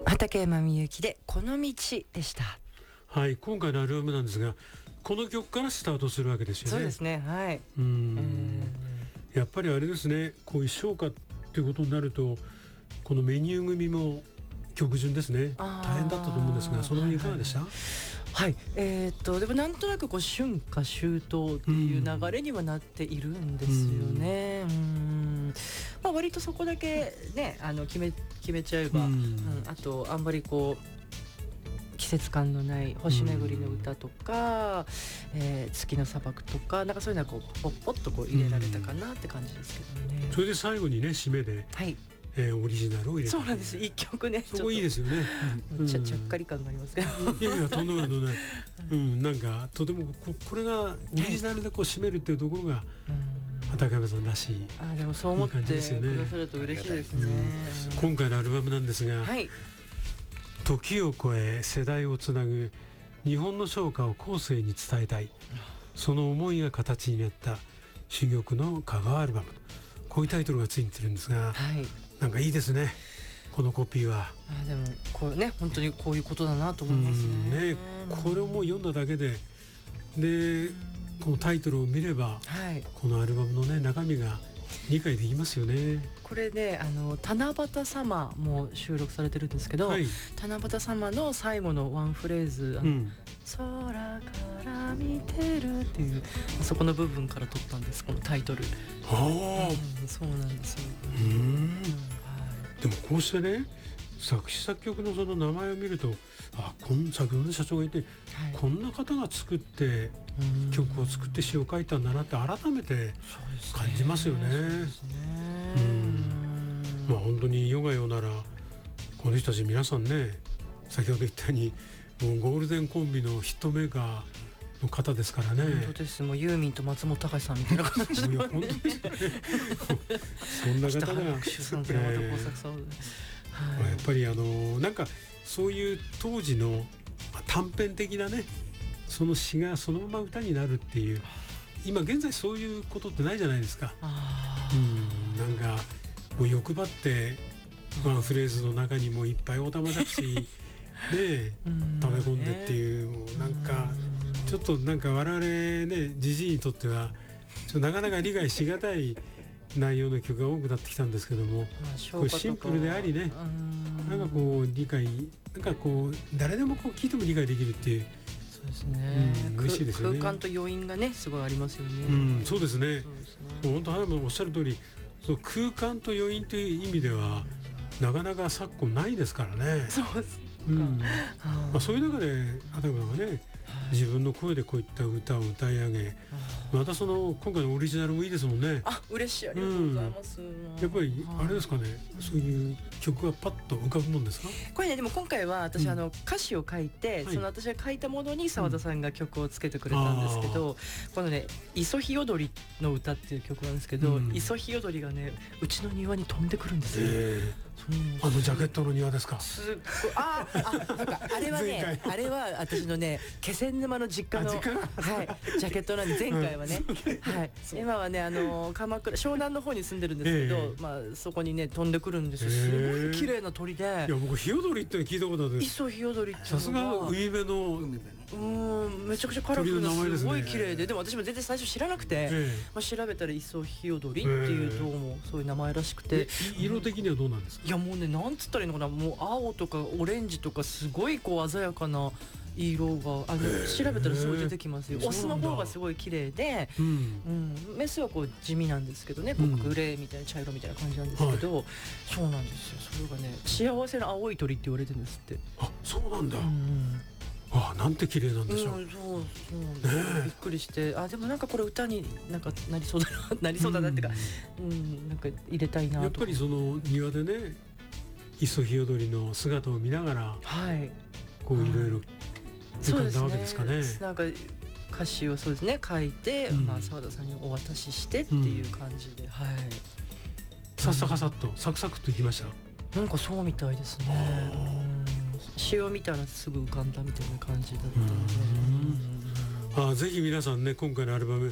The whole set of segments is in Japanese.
畠山みゆきでこの道でした。 はい、今回のアルバムなんですが、この曲からスタートするわけですよね。 そうですね、はい。 やっぱりあれですね、こういう唱歌っていうことになると、このメニュー組も曲順ですね、大変だったと思うんですが、その辺いかがでした？ はい、でもなんとなくこう春夏秋冬っていう流れにはなっているんですよね。まあ、割とそこだけね、決めちゃえば、あとあんまりこう季節感のない星めぐりの歌とか、月の砂漠とか、なんかそういうのはこうポッポッとこう入れられたかなって感じですけどね。 それで最後にね、締めで、 はい、 オリジナルを入れて、 そうなんです。一曲ね、 そこいいですよね。 ちゃっかり感がありますけど、 いやいや、とんでもないとんでもない。なんかとてもこれがオリジナルでこう締めるっていうところが畠山さんらしい。 でもそう思ってくださると嬉しいですね。 今回のアルバムなんですが、 はい、 時を超え世代をつなぐ日本の唱歌を後世に伝えたい、その思いが形になった珠玉のカバーアルバム、こういうタイトルがついてるんですが、なんかいいですね、このコピーは。 でもこれね、本当にこういうことだなと思いますね。 これをもう読んだだけで、このタイトルを見れば、このアルバムのね、中身が理解できますよね。 これで七夕様も収録されてるんですけど、七夕様の最後のワンフレーズ、空から見てるっていう、そこの部分から取ったんです、このタイトル。そうなんですよ。 でもこうしてね、作詞作曲のその名前を見ると、先ほどの社長が言って、こんな方が作って曲を作って詩を書いたんだなって改めて感じますよね。まあ本当に世が世ならこの人たち皆さんね、先ほど言ったようにもうゴールデンコンビのヒットメーカーの方ですからね。 本当です。もうユーミンと松本隆さんみたいな感じで、 いや本当ですね。そんな方がやっぱりなんかそういう当時の短編的なね、その詩がそのまま歌になるっていう、今現在そういうことってないじゃないですか。なんかもう欲張ってワンフレーズの中にもいっぱいおたまじゃくしで溜め込んでっていう、もうなんかちょっとなんか我々ね、じじいにとってはなかなか理解しがたい内容の曲が多くなってきたんですけども、これシンプルでありね、なんかこう理解、なんかこう誰でもこう聞いても理解できるっていう。 そうですね。 嬉しいですよね。 空間と余韻がね、すごいありますよね。 そうですね。もう本当早山おっしゃる通り、そう空間と余韻という意味ではなかなか昨今ないですからね。 そうですか。 そういう中で畠山さんがね、自分の声でこういった歌を歌い上げ、またその今回のオリジナルもいいですもんね。 嬉しい、ありがとうございます。 やっぱりあれですかね、そういう曲がパッと浮かぶもんですか？ これね、でも今回は私歌詞を書いて、その私が書いたものに澤田さんが曲をつけてくれたんですけど、このね「磯日踊りの歌」っていう曲なんですけど、磯日踊りがね、うちの庭に飛んでくるんですよ。 ジャケットの庭ですか？ すっごい、なんかあれはね、あれは私のね、気仙沼の実家のジャケットなんで、前回はね、今はね鎌倉、湘南の方に住んでるんですけど、そこにね飛んでくるんですよ。すごい綺麗な鳥で。 いや僕日踊りって聞いたことある。 磯日踊りってさすが海辺のめちゃくちゃカラフルですごい綺麗で、でも私も全然最初知らなくて、調べたら磯日踊りっていうどうもそういう名前らしくて。 色的にはどうなんですか？ いやもうね、なんつったらいいのかな、もう青とかオレンジとかすごいこう鮮やかな色が調べたらすごい出てきますよ。オスの方がすごい綺麗で、メスはこう地味なんですけどね、こうグレーみたいな茶色みたいな感じなんですけど、そうなんですよ。それがね、幸せな青い鳥って言われてるんですって。 そうなんだ。なんて綺麗なんでしょう。 びっくりして、でもなんかこれ歌になんかなりそうだなっていうか、なんか入れたいなと。 やっぱりその庭でね、磯日踊りの姿を見ながら、こういろいろ浮かんだわけですかね。 なんか歌詞をそうですね書いて、澤田さんにお渡ししてっていう感じで、 さっさかさっとサクサクっといきました。 なんかそうみたいですね。詩を見たらすぐ浮かんだみたいな感じだったので、 ぜひ皆さんね、今回のアルバム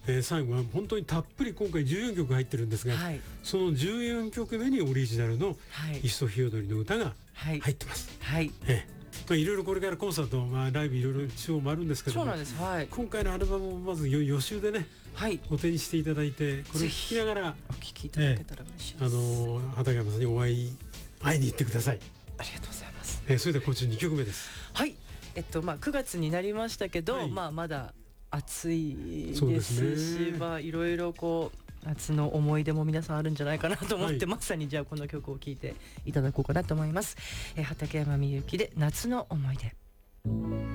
最後は本当にたっぷり今回14曲入ってるんですが、 はい、 その14曲目にオリジナルのはいイソヒヨドリの歌がはい入ってます。 はいいろいろこれからコンサート、ライブいろいろ地方もあるんですけども、 そうなんです。はい今回のアルバムをまず予習でねはいお手にしていただいて、これを聴きながらお聞きいただけたら嬉しいです。 畠山さんに会いに行ってください。 ありがとうございます。 それでは今週2曲目です。 はい9月になりましたけど、 はいまだ暑いそうでですすし、 ねいろいろこう夏の思い出も皆さんあるんじゃないかなと思って、 はいまさにじゃあこの曲を聴いていただこうかなと思います。畠山みゆきで夏の思い出。